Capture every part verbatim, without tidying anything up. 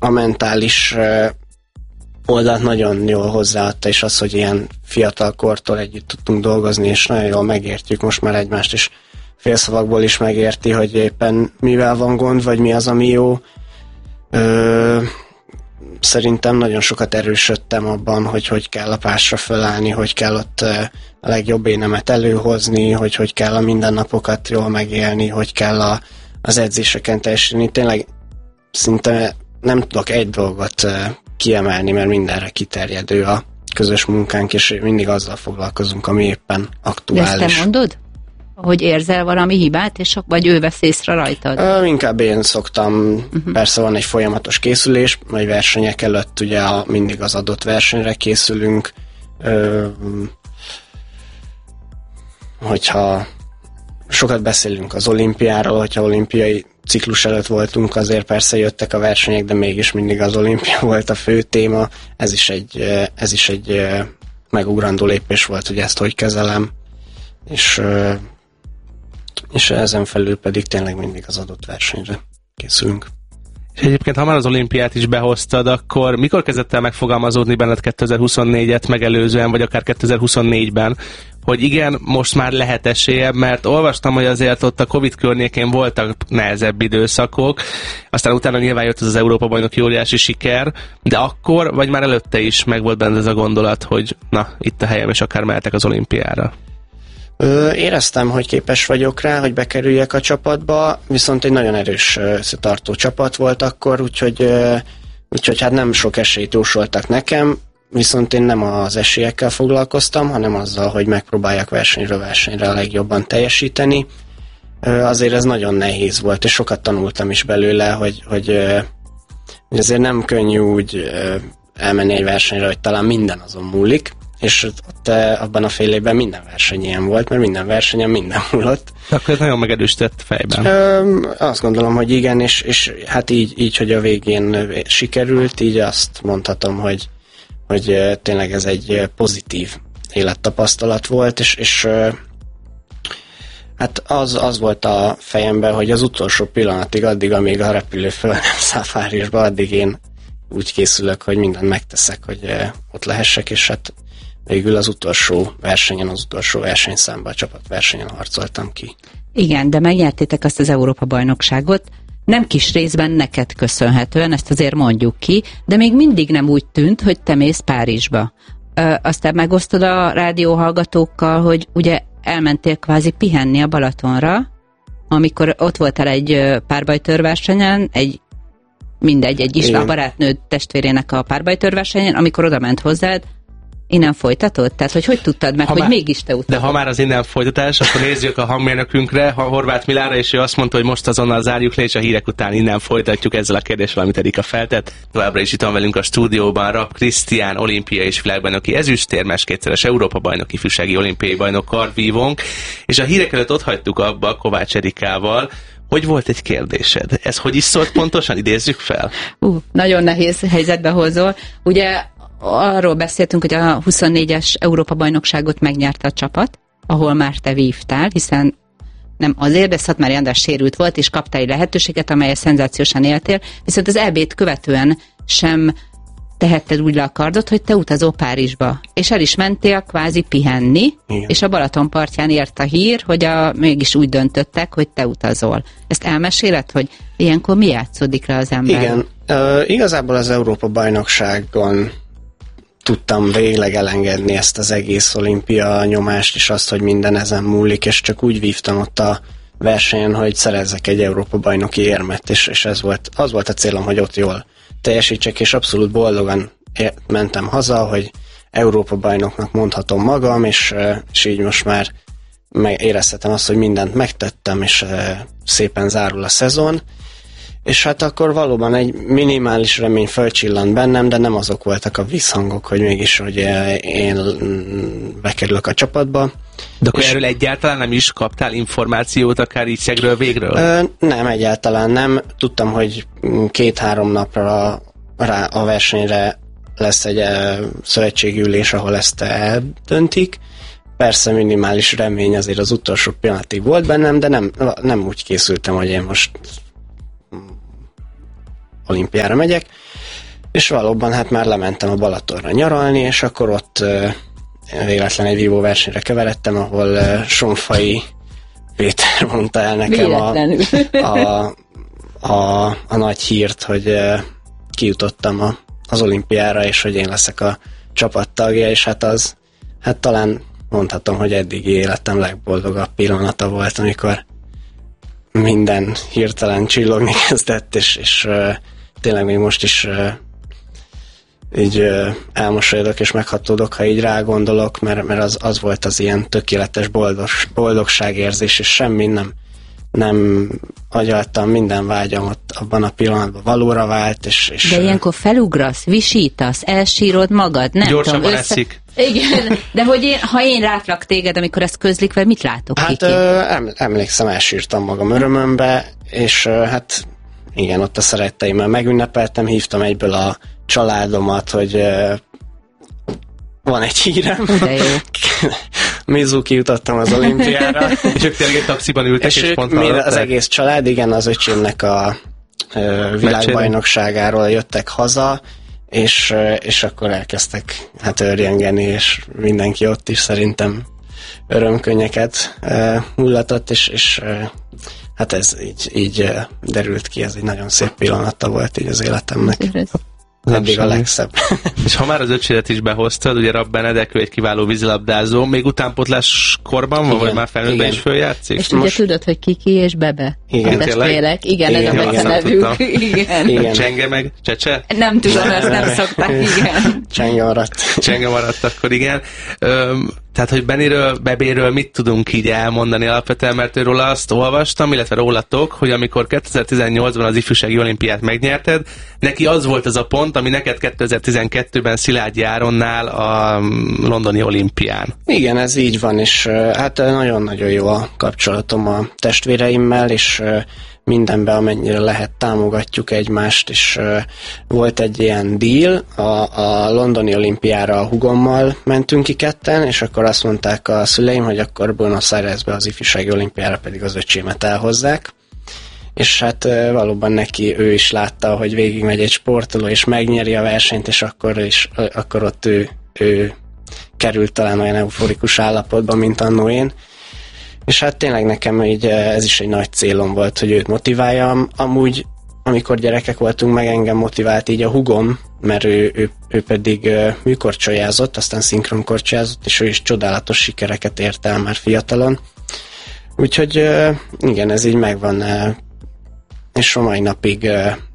a mentális oldalt nagyon jól hozzáadta, és az, hogy ilyen fiatal kortól együtt tudtunk dolgozni, és nagyon jól megértjük most már egymást, és félszavakból is megérti, hogy éppen mivel van gond, vagy mi az, ami jó. Ö, szerintem nagyon sokat erősödtem abban, hogy hogy kell a pásra fölállni, hogy kell ott a legjobb énemet előhozni, hogy hogy kell a mindennapokat jól megélni, hogy kell a, az edzéseken teljesíteni. Tényleg szinte nem tudok egy dolgot kiemelni, mert mindenre kiterjedő a közös munkánk, és mindig azzal foglalkozunk, ami éppen aktuális. De ezt te mondod? Hogy érzel valami hibát, és vagy ő vesz észre rajtad? Ö, inkább én szoktam, uh-huh. Persze van egy folyamatos készülés, vagy versenyek előtt ugye a, mindig az adott versenyre készülünk. Ö, hogyha sokat beszélünk az olimpiáról, hogyha olimpiai ciklus előtt voltunk, azért persze jöttek a versenyek, de mégis mindig az olimpia volt a fő téma. Ez is egy, ez is egy megugrandó lépés volt, hogy ezt hogy kezelem. És, és ezen felül pedig tényleg mindig az adott versenyre készülünk. És egyébként, ha már az olimpiát is behoztad, akkor mikor kezdett el megfogalmazódni benned kétezer-huszonnégyet megelőzően, vagy akár kétezer-huszonnégyben, hogy igen, most már lehet esélye, mert olvastam, hogy azért ott a Covid környékén voltak nehezebb időszakok, aztán utána nyilván jött az, az Európa-bajnoki óriási siker, de akkor, vagy már előtte is megvolt benne ez a gondolat, hogy na, itt a helyem, és akár mehetek az olimpiára? Ö, éreztem, hogy képes vagyok rá, hogy bekerüljek a csapatba, viszont egy nagyon erős összetartó csapat volt akkor, úgyhogy, úgyhogy hát nem sok esélyt jósoltak nekem, viszont én nem az esélyekkel foglalkoztam, hanem azzal, hogy megpróbáljak versenyről versenyre a legjobban teljesíteni. Azért ez nagyon nehéz volt, és sokat tanultam is belőle, hogy, hogy, hogy azért nem könnyű úgy elmenni egy versenyre, hogy talán minden azon múlik, és ott abban a fél évben minden verseny ilyen volt, mert minden versenyen minden múlott. Akkor ez nagyon megerősített fejben. Ö, azt gondolom, hogy igen, és, és hát így, így, hogy a végén sikerült, így azt mondhatom, hogy hogy tényleg ez egy pozitív élettapasztalat volt, és, és hát az, az volt a fejemben, hogy az utolsó pillanatig, addig, amíg a repülő föl nem száll Párizsba, addig én úgy készülök, hogy mindent megteszek, hogy ott lehessek, és hát végül az utolsó versenyen, az utolsó versenyszámban, a csapatversenyen harcoltam ki. Igen, de megnyertétek azt az Európa-bajnokságot, nem kis részben neked köszönhetően, ezt azért mondjuk ki, de még mindig nem úgy tűnt, hogy te mész Párizsba. Ö, aztán megosztod a rádióhallgatókkal, hogy ugye elmentél kvázi pihenni a Balatonra, amikor ott voltál egy párbajtőrversenyen, egy mindegy, egy islám barátnőd testvérének a párbajtőrversenyen, amikor oda ment hozzád, innen folytatod? Tehát, hogy hogy tudtad meg, ha hogy már, mégis te utazod? De ha már az innen folytatás, akkor nézzük a hangmérnökünkre, ha Horváth Milára, és ő azt mondta, hogy most azonnal zárjuk le, és a hírek után innen folytatjuk ezzel a kérdéssel, amit Erika feltett. Továbbra is itt van velünk a stúdióban Rapp Krisztián, olimpia és világbajnoki ezüstérmes, kétszeres Európa-bajnoki, ifjúsági olimpiai bajnok karvívónk, és a hírek előtt ott hagytuk abba Kovács Erikával, hogy volt egy kérdésed. Ez hogy is szólt pontosan? Idézzük fel. Uh, nagyon nehéz helyzetbe hozol. Ugye arról beszéltünk, hogy a huszonnégyes Európa-bajnokságot megnyerte a csapat, ahol már te vívtál, hiszen nem azért, de Szatmári András sérült volt, és kaptál egy lehetőséget, amelyet szenzációsan éltél, viszont az é bét követően sem tehetted úgy le a kardot, hogy te utazol Párizsba. És el is mentél kvázi pihenni, igen. És a Balaton partján ért a hír, hogy a, mégis úgy döntöttek, hogy te utazol. Ezt elmeséled, hogy ilyenkor mi játszódik le az ember? Igen, uh, igazából az Európa-bajnokságon tudtam végleg elengedni ezt az egész olimpia nyomást, és azt, hogy minden ezen múlik, és csak úgy vívtam ott a versenyen, hogy szerezzek egy Európa-bajnoki érmet, és, és ez volt, az volt a célom, hogy ott jól teljesítsek, és abszolút boldogan mentem haza, hogy Európa-bajnoknak mondhatom magam, és, és így most már érezhetem azt, hogy mindent megtettem, és szépen zárul a szezon. És hát akkor valóban egy minimális remény fölcsillant bennem, de nem azok voltak a visszhangok, hogy mégis, hogy én bekerülök a csapatba. De akkor erről egyáltalán nem is kaptál információt, akár így szegről végről? Ö, nem, egyáltalán nem. Tudtam, hogy két-három napra rá a versenyre lesz egy szövetségi ülés, ahol ezt eldöntik. Persze minimális remény azért az utolsó pillanatig volt bennem, de nem, nem úgy készültem, hogy én most olimpiára megyek, és valóban hát már lementem a Balatonra nyaralni, és akkor ott véletlen egy vívó versenyre keveredtem, ahol Sonfai Péter mondta el nekem a, a, a, a nagy hírt, hogy kijutottam a, az olimpiára, és hogy én leszek a csapattagja, és hát az, hát talán mondhatom, hogy eddigi életem legboldogabb pillanata volt, amikor minden hirtelen csillogni kezdett, és, és uh, tényleg még most is uh, így uh, elmosolyodok és meghatódok, ha így rágondolok, mert, mert az, az volt az ilyen tökéletes boldog, boldogságérzés, és semmi nem, nem agyaltam, minden vágyam ott abban a pillanatban valóra vált, és... és de ilyenkor felugrasz, visítasz, elsírod magad, nem gyorsabban tudom, össze... eszik. Igen, de hogy én, ha én rátlak téged, amikor ezt közlik, vagy mit látok, hát, Kiki? ö, emlékszem, elsírtam magam örömömbe, és ö, hát igen, ott a szeretteimmel megünnepeltem, hívtam egyből a családomat, hogy ö, van egy hírem. De jó. Mizuki jutottam az olimpiára. És ők tényleg egy taxiban ültek, és, és, és pont az egész család, igen, az öcsémnek a ö, világbajnokságáról jöttek haza, és, és akkor elkezdtek hát örjengeni, és mindenki ott is szerintem örömkönnyeket uh, hullatott, és, és uh, hát ez így, így uh, derült ki, ez egy nagyon szép pillanata volt így az életemnek. Eddig a legszebb. És ha már az öcsédet is behoztad, ugye Rabb Benedek, ő egy kiváló vízilabdázó, még utánpótlás korban van, vagy már felnőttben is följátszik? És most... ugye tudod, hogy Kiki és Bebe? Igen, a testvérek. Igen, igen, ez a becenevük. Igen. Igen. Csenge meg Csecse? Nem tudom, ezt nem szokták, igen. Csenge maradt. Csenge maradt, akkor igen. Öm, tehát, hogy Beniről, Bebéről mit tudunk így elmondani alapvetően, mert őről azt olvastam, illetve rólatok, hogy amikor kétezer-tizennyolcban az ifjúsági olimpiát megnyerted, neki az volt az a pont, ami neked kétezer-tizenkettőben Szilágyi Áronnál a londoni olimpián. Igen, ez így van, és hát nagyon-nagyon jó a kapcsolatom a testvéreimmel, és mindenben, amennyire lehet, támogatjuk egymást, és uh, volt egy ilyen deal, a, a londoni olimpiára a hugommal mentünk ki ketten, és akkor azt mondták a szüleim, hogy akkor Buenos Airesbe az ifjúsági olimpiára pedig az öcsémet elhozzák, és hát uh, valóban neki, ő is látta, hogy végigmegy egy sportoló, és megnyeri a versenyt, és akkor, is, uh, akkor ott ő, ő került talán olyan euforikus állapotban, mint annó én. És hát tényleg nekem így ez is egy nagy célom volt, hogy őt motiváljam. Amúgy, amikor gyerekek voltunk, meg engem motivált így a hugom, mert ő, ő, ő pedig műkorcsolyázott, aztán szinkronkorcsolyázott, és ő is csodálatos sikereket ért el már fiatalon. Úgyhogy igen, ez így megvan, és a mai napig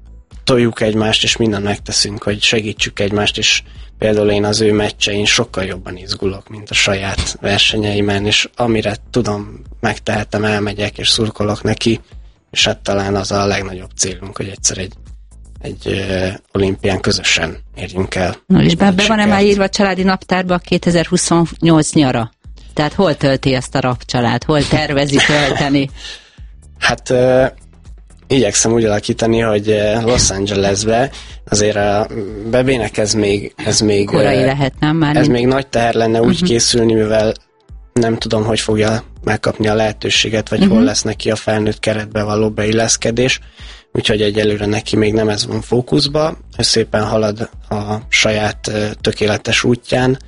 toljuk egymást, és mindent megteszünk, hogy segítsük egymást, és például én az ő meccsein sokkal jobban izgulok, mint a saját versenyeimen, és amire tudom, megtehetem, elmegyek, és szurkolok neki, és hát talán az a legnagyobb célunk, hogy egyszer egy, egy ö, olimpián közösen érjünk el. No, és be, be van-e már írva a családi naptárba a kétezer-huszonnyolc nyara? Tehát hol tölti ezt a Rabb család? Hol tervezi tölteni? Hát... Ö, igyekszem úgy alakítani, hogy Los Angelesbe azért a Bebének ez még... Ez még korai lehet, nem? Már ez mint... még nagy teher lenne úgy uh-huh. készülni, mivel nem tudom, hogy fogja megkapni a lehetőséget, vagy uh-huh. hol lesz neki a felnőtt keretbe való beilleszkedés. Úgyhogy egyelőre neki még nem ez van fókuszba. Ő szépen halad a saját tökéletes útján,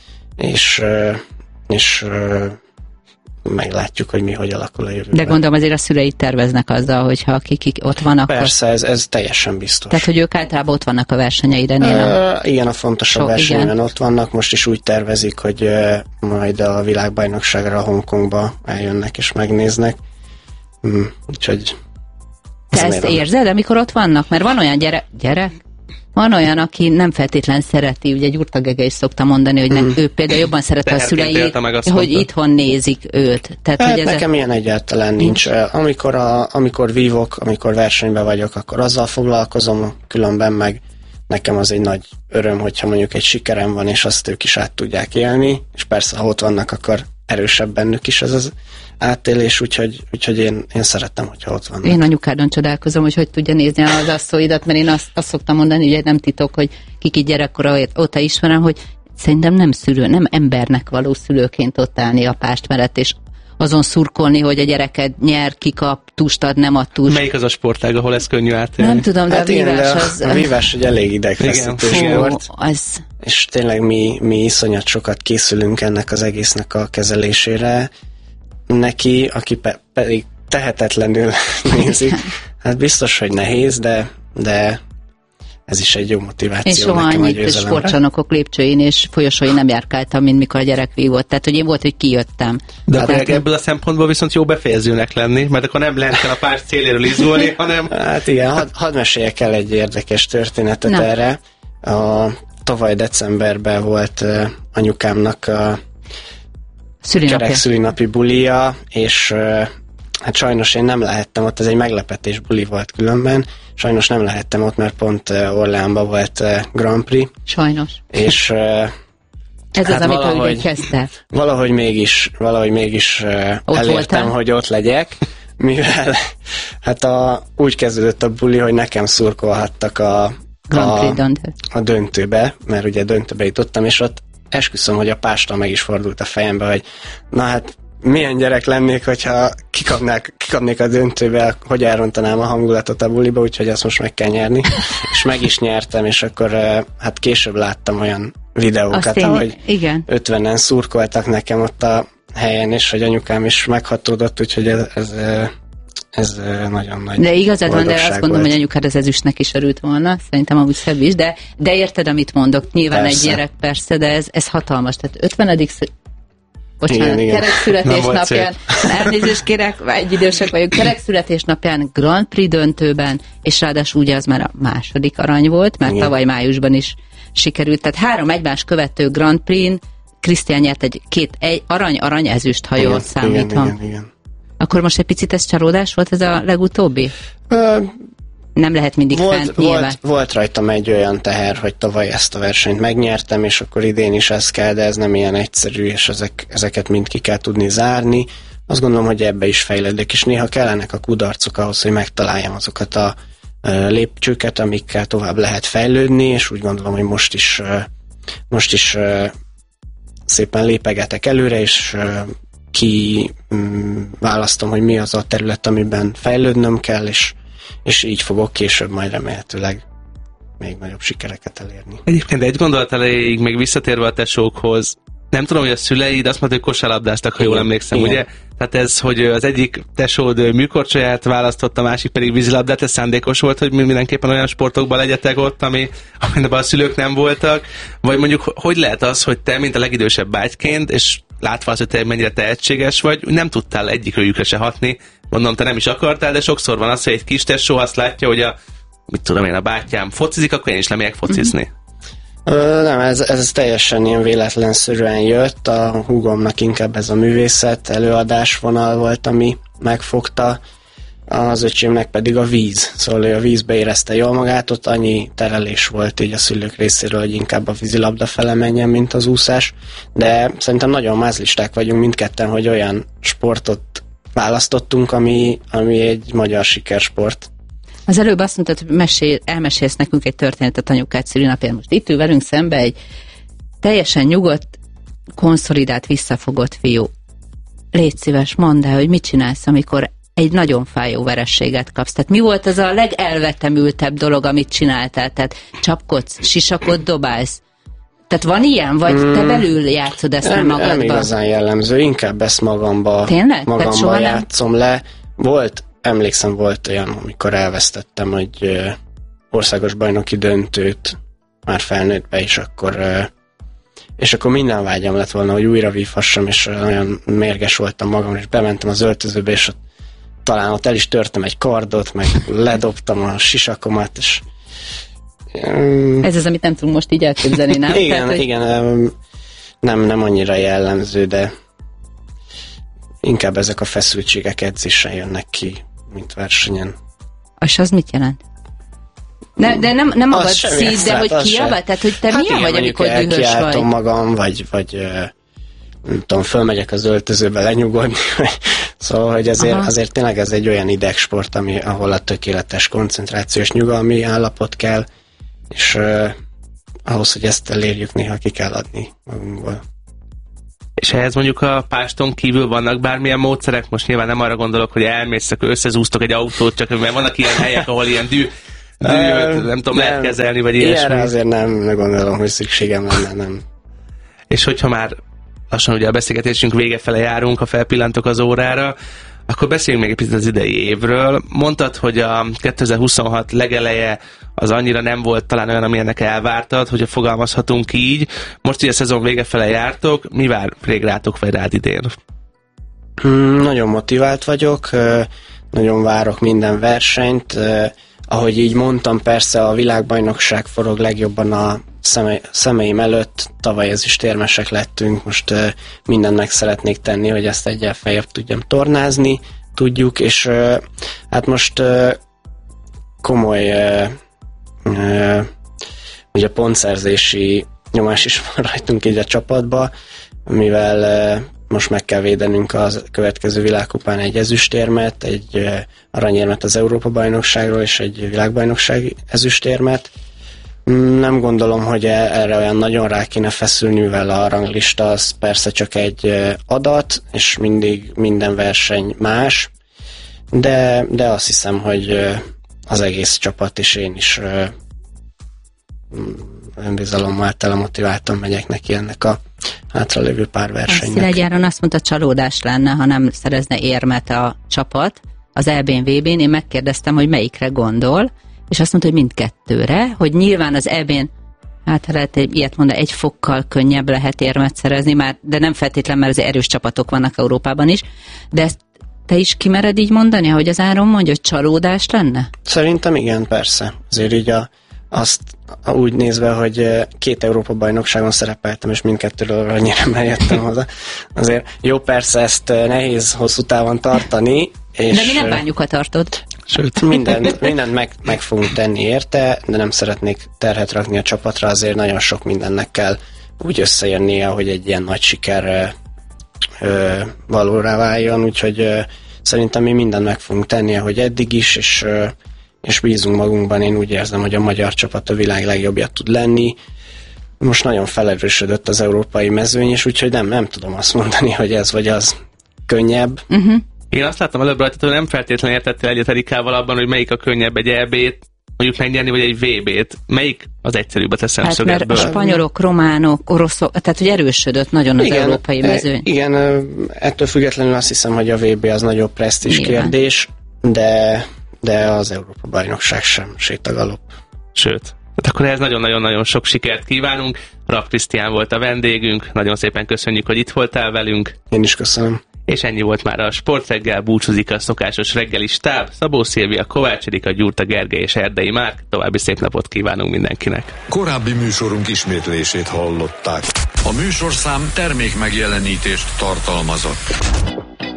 és, és meglátjuk, hogy mi hogy alakul a jövőben. De gondolom azért a szülei terveznek azzal, hogyha akik ott van, akkor... Persze, ez, ez teljesen biztos. Tehát, hogy ők általában ott vannak a versenyeiden? Uh, igen, a fontosabb versenyen ott vannak. Most is úgy tervezik, hogy uh, majd a világbajnokságra Hongkongba eljönnek és megnéznek. Mm, úgyhogy... Te ezt érzed, amikor ott vannak? Mert van olyan gyere... gyerek? Van olyan, aki nem feltétlen szereti, ugye Gyurta Gege is szokta mondani, hogy mm. ő például jobban szereti a szüleit, hogy itthon nézik őt. Tehát, hát hogy ez nekem a... ilyen egyáltalán nincs. Amikor, a, amikor vívok, amikor versenyben vagyok, akkor azzal foglalkozom, különben meg nekem az egy nagy öröm, hogyha mondjuk egy sikerem van, és azt ők is át tudják élni, és persze, ha ott vannak, akkor erősebb bennük is ez az átélés, úgyhogy, úgyhogy én, én szerettem, hogyha ott vannak. Én anyukádon csodálkozom, hogy hogy tudja nézni az asszóidat, mert én azt, azt szoktam mondani, hogy nem titok, hogy Kiki gyerekkora óta ismerem, hogy szerintem nem szülő, nem embernek való szülőként ott állni a pást mellett, és azon szurkolni, hogy a gyereked nyer, kikap, tust ad, nem ad tust. Melyik az a sportág, ahol ez könnyű átélni? Nem tudom, de hát a vívás az... A vívás egy elég idegfeszítő sport. Az... És tényleg mi, mi iszonyat sokat készülünk ennek az egésznek a kezelésére. Neki, aki pe- pedig tehetetlenül nézik, hát biztos, hogy nehéz, de, de ez is egy jó motiváció. Én soha annyit sportcsarnokok lépcsőin és folyosóin nem járkáltam, mint mikor a gyerek vívott. Tehát, hogy én volt, hogy kijöttem. De hát, hát ebből a szempontból viszont jó befejezőnek lenni, mert akkor nem lehet a párt céléről izgulni, hanem... Hát igen, hadd had meséljek el egy érdekes történetet Na. erre. A, tavaly decemberben volt uh, anyukámnak a kerek szülinapi bulia, és uh, hát sajnos én nem lehettem ott, ez egy meglepetés buli volt különben, sajnos nem lehettem ott, mert pont uh, Orleánban volt uh, Grand Prix. Sajnos. És uh, ez hát az, amit valahogy, kezdte. Valahogy mégis, valahogy mégis uh, elértem, voltam. Hogy ott legyek, mivel hát a, úgy kezdődött a buli, hogy nekem szurkolhattak a, a, a döntőbe, mert ugye döntőbe jutottam, és ott esküszöm, hogy a pástal meg is fordult a fejembe, hogy na hát milyen gyerek lennék, hogyha kikapnák, kikapnék a döntőbe, hogy elrontanám a hangulatot a buliba, úgyhogy azt most meg kell nyerni. És meg is nyertem, és akkor hát később láttam olyan videókat, én, ahogy igen. ötvenen szurkoltak nekem ott a helyen, és hogy anyukám is meghatódott, úgyhogy ez, ez, ez nagyon nagy De igazad van, de azt gondolom, volt. hogy anyukád az ezüstnek is örült volna, szerintem amúgy szebb is, de, de érted, amit mondok, nyilván persze. Egy gyerek persze, de ez, ez hatalmas, tehát ötvenedik Bocsánat, kerekszületésnapján, elnézést kérek, egy idősek vagyunk, kerekszületésnapján Grand Prix döntőben, és ráadásul ugye az már a második arany volt, mert igen. Tavaly májusban is sikerült, tehát három egymás követő Grand Prix-n Krisztián nyert egy két egy, arany, arany, ezüst, ha jól számítom. Igen, igen, igen. Akkor most egy picit ez csalódás volt ez a legutóbbi? Ö, Nem lehet mindig volt, fent volt, volt rajtam egy olyan teher, hogy tavaly ezt a versenyt megnyertem, és akkor idén is ez kell, de ez nem ilyen egyszerű, és ezek, ezeket mind ki kell tudni zárni. Azt gondolom, hogy ebbe is fejlődök, és néha kellenek a kudarcok ahhoz, hogy megtaláljam azokat a uh, lépcsőket, amikkel tovább lehet fejlődni, és úgy gondolom, hogy most is, uh, most is uh, szépen lépegetek előre, és uh, ki um, választom, hogy mi az a terület, amiben fejlődnöm kell, és és így fogok később majd remélhetőleg még nagyobb sikereket elérni. Egyébként egy gondolat elejéig, még visszatérve a tesókhoz, nem tudom, hogy a szüleid azt mondta, hogy kosárlabdáztak, ha jól emlékszem, igen. Ugye? Tehát ez, hogy az egyik tesód műkorcsolyát választott, a másik pedig vízilabdát, ez szándékos volt, hogy mindenképpen olyan sportokban legyetek ott, ami, amiben a szülők nem voltak? Vagy mondjuk, hogy lehet az, hogy te, mint a legidősebb bátyként, és látva az, hogy te mennyire tehetséges vagy, nem tudtál egyikőjükre se hatni, mondom, te nem is akartál, de sokszor van az, hogy egy kis tesó azt látja, hogy a, mit tudom én, a bátyám focizik, akkor én is lemegyek focizni. Mm-hmm. Ö, nem, ez, ez teljesen ilyen véletlenszerűen jött, a húgomnak inkább ez a művészet, előadás vonal volt, ami megfogta, az öcsémnek pedig a víz, szóval ő a vízbe érezte jól magát, ott annyi terelés volt így a szülők részéről, hogy inkább a vízilabda fele menjen, mint az úszás, de szerintem nagyon mázlisták vagyunk mindketten, hogy olyan sportot választottunk, ami, ami egy magyar sikersport. Az előbb azt mondtad, hogy mesél, elmesélsz nekünk egy történetet anyukád szülinapján. Most itt ül velünk szembe egy teljesen nyugodt, konszolidált, visszafogott fiú. Légy szíves, mondd el, hogy mit csinálsz, amikor egy nagyon fájó verességet kapsz. Tehát mi volt az a legelvetemültebb dolog, amit csináltál? Tehát csapkodsz, sisakot dobálsz? Tehát van ilyen, vagy hmm. te belül játszod ezt nem, magadban? Nem igazán jellemző, inkább ezt magamba, magamba játszom nem? le. Volt, emlékszem, volt olyan, amikor elvesztettem egy ö, országos bajnoki döntőt, már felnőttbe is, akkor ö, és akkor minden vágyam lett volna, hogy újra vívhassam, és olyan mérges voltam magam, és bementem az öltözőbe, és ott, talán ott el is törtem egy kardot, meg ledobtam a sisakomat, és ez az, amit nem tudunk most így elképzelni, nem? Igen, Tehát, hogy... igen, nem, nem annyira jellemző, de inkább ezek a feszültségek edzésen jönnek ki, mint versenyen. És az mit jelent? Ne, de nem, nem magad szíd, de hogy kiabál? Tehát, hogy te hát milyen igen, vagy, amikor dühös vagy? magam, vagy, vagy nem tudom, fölmegyek az öltözőbe lenyugodni. Szóval, hogy azért, azért tényleg ez egy olyan idegsport, ami, ahol a tökéletes koncentrációs nyugalmi állapot kell, és uh, ahhoz, hogy ezt elérjük, néha ki kell adni magunkból. És ehhez mondjuk a páston kívül vannak bármilyen módszerek? Most nyilván nem arra gondolok, hogy elmész, akkor összezúztok egy autót, csak mert vannak ilyen helyek, ahol ilyen dű, dűt, nem tudom, nem, lehet kezelni, vagy ilyesmi. Ilyenre azért nem gondolom, hogy szükségem lenne, nem. És hogyha már lassan ugye a beszélgetésünk vége fele járunk, ha felpillantok az órára, akkor beszéljünk még egy picit az idei évről. Mondtad, hogy a kétezer-huszonhat legeleje az annyira nem volt talán olyan, amilyennek elvártad, hogyha fogalmazhatunk így. Most ugye a szezon vége fele jártok, mi vár rég rátok vagy rád idén? Hmm, nagyon motivált vagyok, nagyon várok minden versenyt. Ahogy így mondtam, persze a világbajnokság forog legjobban a szeme, szemeim előtt. Tavaly ezüstérmesek lettünk, most mindent meg szeretnék tenni, hogy ezt egyel feljebb tudjam tornázni, tudjuk, és hát most komoly ugye pontszerzési nyomás is van rajtunk így a csapatba, mivel most meg kell védenünk a következő világkupán egy ezüstérmet, egy aranyérmet az Európa-bajnokságról, és egy világbajnokság ezüstérmet. Nem gondolom, hogy erre olyan nagyon rá kéne feszülni, mivel a ranglista az persze csak egy adat, és mindig minden verseny más, de, de azt hiszem, hogy az egész csapat és én is önbizalommal tele motiváltan megyek neki ennek a hátralévő pár versenynek. A Szilágyáron azt mondta, csalódás lenne, ha nem szerezne érmet a csapat az é bén, vé bén. Én megkérdeztem, hogy melyikre gondol, és azt mondta, hogy mindkettőre, hogy nyilván az é bén, hát lehet ilyet mondani, egy fokkal könnyebb lehet érmet szerezni, már, de nem feltétlenül, mert az erős csapatok vannak Európában is, de ezt te is kimered így mondani, ahogy az Áron mondja, hogy csalódás lenne? Szerintem igen, persze. Azért így a, azt úgy nézve, hogy két Európa-bajnokságon szerepeltem, és mindkettőről annyira jöttem haza. Azért jó, persze ezt nehéz hosszú távon tartani. És de mi nem bánjuk, ha tartod. Sőt, mindent, mindent meg, meg fogunk tenni érte, de nem szeretnék terhet rakni a csapatra, azért nagyon sok mindennek kell úgy összejönnie, hogy egy ilyen nagy siker ö, valóra váljon, úgyhogy ö, szerintem mi mindent meg fogunk tenni, ahogy eddig is, és, ö, és bízunk magunkban. Én úgy érzem, hogy a magyar csapat a világ legjobbja tud lenni. Most nagyon felerősödött az európai mezőny, és úgyhogy nem, nem tudom azt mondani, hogy ez vagy az könnyebb. Uh-huh. Én azt láttam előbb rajta, hogy nem feltétlenül értettél egyet Erikával abban, hogy melyik a könnyebb, egy é bét, mondjuk megnyerni, vagy egy vé bét. Melyik az egyszerűbb a te szemszögedből? Hát mert a spanyolok, románok, oroszok, tehát hogy erősödött nagyon az igen, európai mezőny. Igen, ettől függetlenül azt hiszem, hogy a vé bé az nagyobb presztízs kérdés, de, de az Európa-bajnokság sem sétagalop. Sőt. Hát akkor ehhez nagyon-nagyon-nagyon sok sikert kívánunk. Rapp Krisztián volt a vendégünk, nagyon szépen köszönjük, hogy itt voltál velünk. Én is köszönöm. És ennyi volt már a Sportreggel, búcsúzik a szokásos reggeli stáb. Szabó Szilvia, Kovács Erika, Gyurta Gergely és Erdei Márk. További szép napot kívánunk mindenkinek. Korábbi műsorunk ismétlését hallották. A műsorszám termék megjelenítést tartalmazott.